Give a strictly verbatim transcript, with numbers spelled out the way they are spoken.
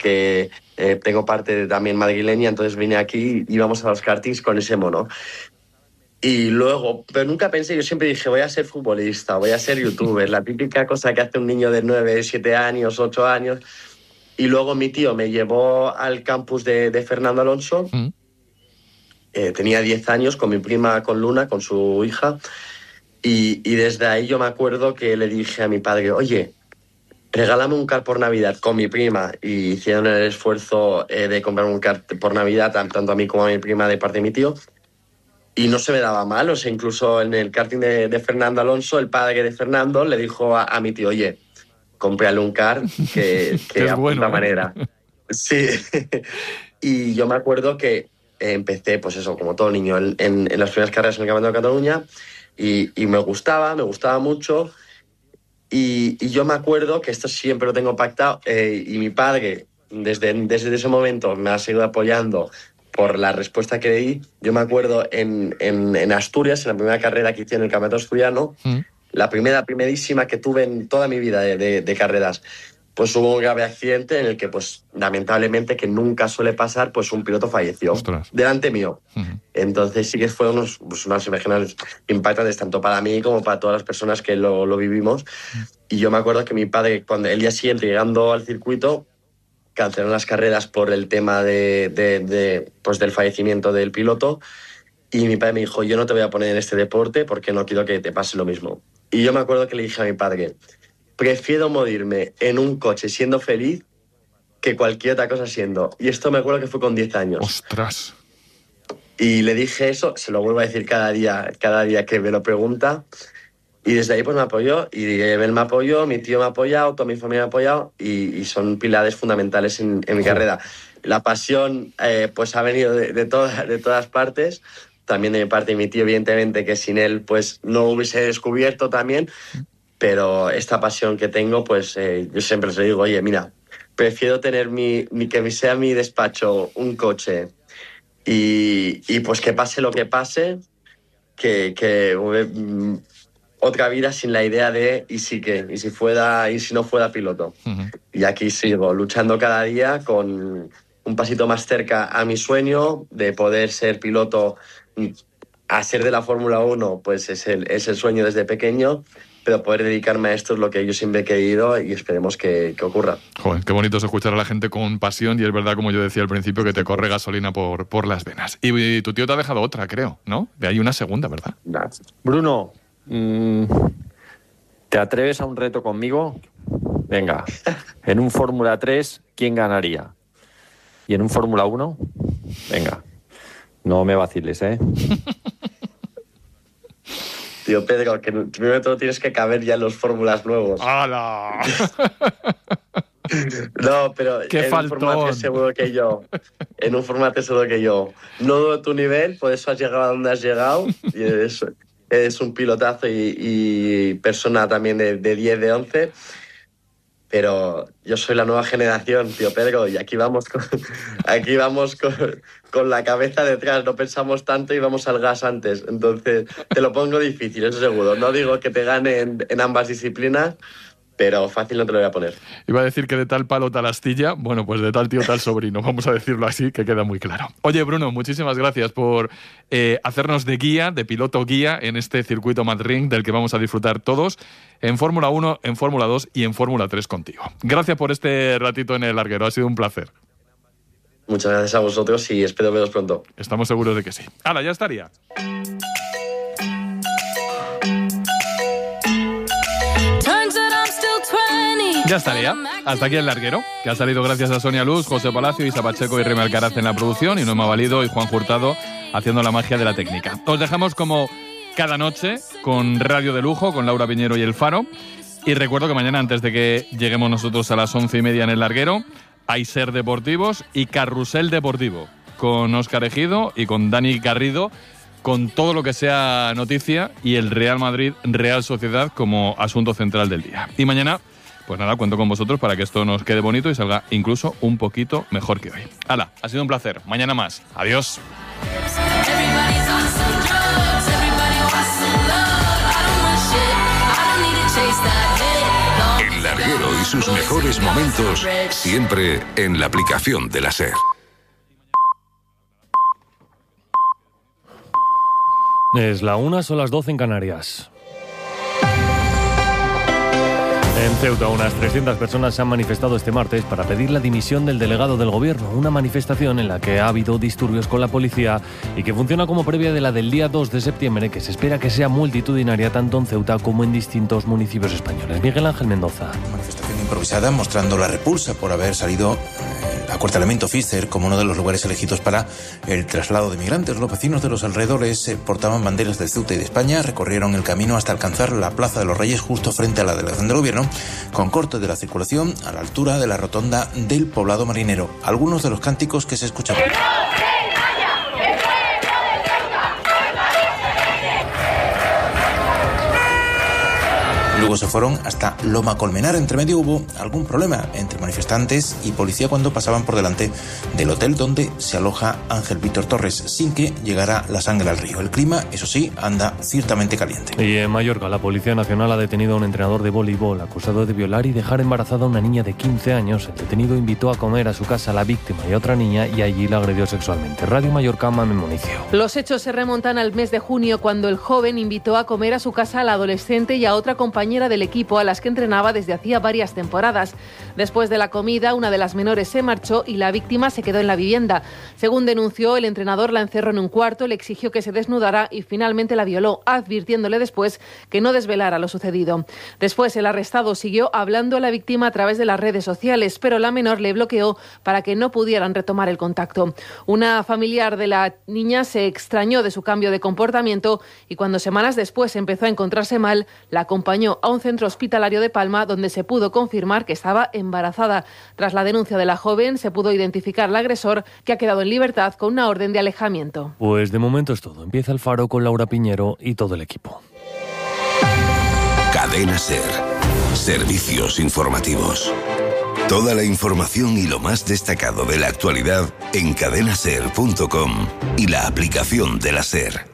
que eh, tengo parte también madrileña, entonces vine aquí y íbamos a los kartings con ese mono. Y luego, pero nunca pensé, yo siempre dije, voy a ser futbolista, voy a ser youtuber, la típica cosa que hace un niño de nueve, siete años, ocho años. Y luego mi tío me llevó al campus de, de Fernando Alonso. Mm. Eh, tenía diez años con mi prima, con Luna, con su hija. Y, y desde ahí yo me acuerdo que le dije a mi padre, oye, regálame un kart por Navidad con mi prima. Y hicieron el esfuerzo eh, de comprar un kart por Navidad, tanto a mí como a mi prima de parte de mi tío. Y no se me daba mal, o sea, incluso en el karting de, de Fernando Alonso, el padre de Fernando le dijo a, a mi tío, oye, cómprale un kart que, que a bueno, puta ¿eh? manera. Sí. Y yo me acuerdo que empecé, pues eso, como todo niño, en, en, en las primeras carreras en el Campeonato de Cataluña y, y me gustaba, me gustaba mucho. Y, y yo me acuerdo que esto siempre lo tengo pactado eh, y mi padre, desde, desde ese momento, me ha seguido apoyando por la respuesta que di. Yo me acuerdo en, en, en Asturias, en la primera carrera que hice en el Campeonato Asturiano, mm. la primera, primerísima que tuve en toda mi vida de, de, de carreras, pues hubo un grave accidente en el que, pues, lamentablemente, que nunca suele pasar, pues un piloto falleció. Ostras. Delante mío. Uh-huh. Entonces sí que fueron unos, pues, unas imágenes impactantes, tanto para mí como para todas las personas que lo, lo vivimos. Uh-huh. Y yo me acuerdo que mi padre, cuando el día siguiente, llegando al circuito, canceló las carreras por el tema de, de, de, pues, del fallecimiento del piloto. Y mi padre me dijo, yo no te voy a poner en este deporte porque no quiero que te pase lo mismo. Y yo me acuerdo que le dije a mi padre, prefiero morirme en un coche siendo feliz que cualquier otra cosa siendo. Y esto me acuerdo que fue con diez años. ¡Ostras! Y le dije eso, se lo vuelvo a decir cada día, cada día que me lo pregunta. Y desde ahí pues me apoyó, y él me apoyó, mi tío me ha apoyado, toda mi familia me ha apoyado, y, y son pilares fundamentales en, en mi carrera. La pasión eh, pues ha venido de, de, toda, de todas partes, también de mi parte, y mi tío evidentemente, que sin él pues no hubiese descubierto también, pero esta pasión que tengo, pues eh, yo siempre les digo, oye, mira, prefiero tener mi, mi que sea mi despacho un coche y, y pues que pase lo que pase, que... que um, otra vida sin la idea de y si qué, y si fuera, y si no fuera piloto. Uh-huh. Y aquí sigo luchando cada día con un pasito más cerca a mi sueño de poder ser piloto. A ser de la Fórmula uno, pues es el, es el sueño desde pequeño, pero poder dedicarme a esto es lo que yo siempre he querido y esperemos que, que ocurra. Joder, qué bonito es escuchar a la gente con pasión y es verdad, como yo decía al principio, que te corre gasolina por, por las venas. Y, y tu tío te ha dejado otra, creo, ¿no? De ahí una segunda, ¿verdad? Bruno, ¿te atreves a un reto conmigo? Venga, en un Fórmula tres, ¿quién ganaría? ¿Y en un Fórmula uno? Venga, no me vaciles, ¿eh? Tío Pedro, que primero de todo tienes que caber ya en los Fórmulas nuevos. ¡Hala! No, pero ¡qué en faltón! un Fórmula tres seguro que yo. En un Fórmula tres seguro que yo. No dudo tu nivel, por eso has llegado a donde has llegado. Y eres, eres un pilotazo y, y persona también de, de diez, de once. Pero yo soy la nueva generación, tío Pedro, y aquí vamos con, aquí vamos con, con la cabeza detrás, no pensamos tanto y vamos al gas antes. Entonces, te lo pongo difícil, eso seguro. No digo que te gane en, en ambas disciplinas, pero fácil no te lo voy a poner. Iba a decir que de tal palo tal astilla, bueno, pues de tal tío tal sobrino, vamos a decirlo así, que queda muy claro. Oye, Bruno, muchísimas gracias por eh, hacernos de guía, de piloto guía en este circuito Madrid del que vamos a disfrutar todos en Fórmula uno, en Fórmula dos y en Fórmula tres contigo. Gracias por este ratito en el larguero, ha sido un placer. Muchas gracias a vosotros y espero veros pronto. Estamos seguros de que sí. ¡Hala, ya estaría! Ya estaría. Hasta aquí el larguero, que ha salido gracias a Sonia Luz, José Palacio, Isa Pacheco y Remy Alcaraz en la producción, y Noema Valido y Juan Hurtado haciendo la magia de la técnica. Os dejamos como cada noche con Radio de Lujo, con Laura Piñero y El Faro. Y recuerdo que mañana, antes de que lleguemos nosotros a las once y media en el larguero, hay Ser Deportivos y Carrusel Deportivo, con Óscar Ejido y con Dani Garrido, con todo lo que sea noticia y el Real Madrid, Real Sociedad como asunto central del día. Y mañana, pues nada, cuento con vosotros para que esto nos quede bonito y salga incluso un poquito mejor que hoy. ¡Hala! Ha sido un placer. Mañana más. Adiós. El El Larguero y sus mejores momentos siempre en la aplicación de la SER. Es la una, son las doce en Canarias. En Ceuta, unas trescientas personas se han manifestado este martes para pedir la dimisión del delegado del gobierno, una manifestación en la que ha habido disturbios con la policía y que funciona como previa de la del día dos de septiembre, que se espera que sea multitudinaria tanto en Ceuta como en distintos municipios españoles. Miguel Ángel Mendoza. Manifestación improvisada mostrando la repulsa por haber salido el acuartelamiento Pfister como uno de los lugares elegidos para el traslado de migrantes. Los vecinos de los alrededores eh, portaban banderas de Ceuta y de España, recorrieron el camino hasta alcanzar la Plaza de los Reyes justo frente a la delegación del gobierno, con corte de la circulación a la altura de la rotonda del Poblado Marinero. Algunos de los cánticos que se escuchaban. Luego se fueron hasta Loma Colmenar. Entre medio hubo algún problema entre manifestantes y policía cuando pasaban por delante del hotel donde se aloja Ángel Víctor Torres, sin que llegara la sangre al río. El clima, eso sí, anda ciertamente caliente. Y en Mallorca, la Policía Nacional ha detenido a un entrenador de voleibol acusado de violar y dejar embarazada a una niña de quince años. El detenido invitó a comer a su casa a la víctima y a otra niña y allí la agredió sexualmente. Radio Mallorca, Mamen Municio. Los hechos se remontan al mes de junio, cuando el joven invitó a comer a su casa a la adolescente y a otra compañera del equipo a las que entrenaba desde hacía varias temporadas. Después de la comida, una de las menores se marchó y la víctima se quedó en la vivienda. Según denunció, el entrenador la encerró en un cuarto, le exigió que se desnudara y finalmente la violó, advirtiéndole después que no desvelara lo sucedido. Después, el arrestado siguió hablando a la víctima a través de las redes sociales, pero la menor le bloqueó para que no pudieran retomar el contacto. Una familiar de la niña se extrañó de su cambio de comportamiento y cuando semanas después empezó a encontrarse mal, la acompañó a un centro hospitalario de Palma, donde se pudo confirmar que estaba embarazada. Tras la denuncia de la joven, se pudo identificar al agresor, que ha quedado en libertad con una orden de alejamiento. Pues de momento es todo. Empieza el Faro con Laura Piñero y todo el equipo. Cadena SER. Servicios informativos. Toda la información y lo más destacado de la actualidad en cadena ser punto com y la aplicación de la SER.